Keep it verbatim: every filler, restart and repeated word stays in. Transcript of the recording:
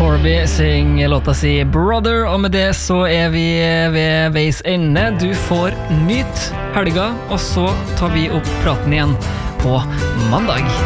Corby synger låta si Brother, og med det så er vi ved veis ende. Du får nyt helga, og så tar vi opp praten igjen på mandag.